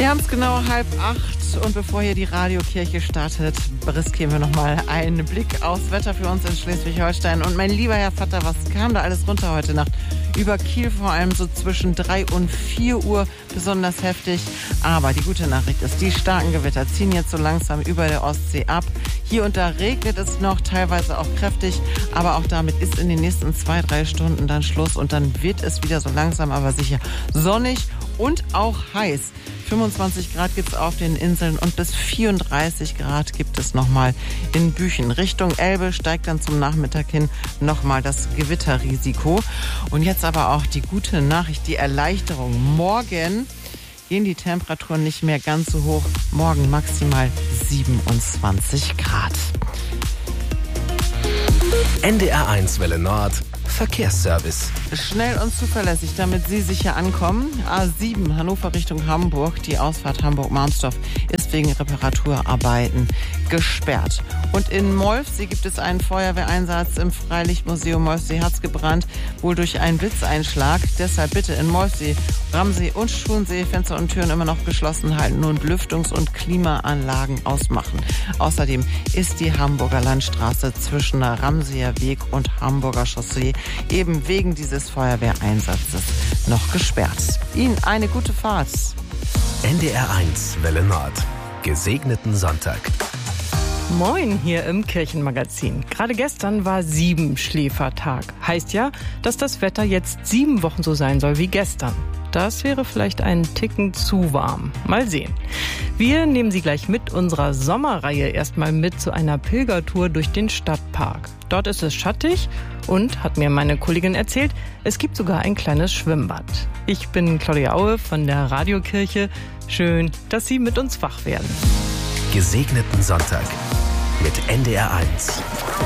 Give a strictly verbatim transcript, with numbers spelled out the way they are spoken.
Wir haben es genau halb acht und bevor hier die Radiokirche startet, riskieren wir nochmal einen Blick aufs Wetter für uns in Schleswig-Holstein. Und mein lieber Herr Vater, was kam da alles runter heute Nacht? Über Kiel vor allem so zwischen drei und vier Uhr besonders heftig. Aber die gute Nachricht ist, die starken Gewitter ziehen jetzt so langsam über der Ostsee ab. Hier und da regnet es noch, teilweise auch kräftig. Aber auch damit ist in den nächsten zwei, drei Stunden dann Schluss. Und dann wird es wieder so langsam, aber sicher sonnig und auch heiß. fünfundzwanzig Grad gibt es auf den Inseln und bis vierunddreißig Grad gibt es nochmal in Büchen. Richtung Elbe steigt dann zum Nachmittag hin nochmal das Gewitterrisiko. Und jetzt aber auch die gute Nachricht, die Erleichterung. Morgen gehen die Temperaturen nicht mehr ganz so hoch. Morgen maximal siebenundzwanzig Grad. N D R eins Welle Nord Verkehrsservice. Schnell und zuverlässig, damit Sie sicher ankommen. A sieben Hannover Richtung Hamburg. Die Ausfahrt Hamburg-Marmsdorf ist wegen Reparaturarbeiten gesperrt. Und in Molfsee gibt es einen Feuerwehreinsatz im Freilichtmuseum Molfsee hat's gebrannt, wohl durch einen Blitzeinschlag. Deshalb bitte in Molfsee, Ramsee und Schonsee Fenster und Türen immer noch geschlossen halten und Lüftungs- und Klimaanlagen ausmachen. Außerdem ist die Hamburger Landstraße zwischen Ramseer Weg und Hamburger Chaussee eben wegen dieses Feuerwehreinsatzes noch gesperrt. Ihnen eine gute Fahrt. N D R eins Welle Nord. Gesegneten Sonntag. Moin hier im Kirchenmagazin. Gerade gestern war Siebenschläfertag. Heißt ja, dass das Wetter jetzt sieben Wochen so sein soll wie gestern. Das wäre vielleicht ein Ticken zu warm. Mal sehen. Wir nehmen Sie gleich mit unserer Sommerreihe erstmal mit zu einer Pilgertour durch den Stadtpark. Dort ist es schattig und, hat mir meine Kollegin erzählt, es gibt sogar ein kleines Schwimmbad. Ich bin Claudia Aue von der Radiokirche. Schön, dass Sie mit uns wach werden. Gesegneten Sonntag mit N D R eins.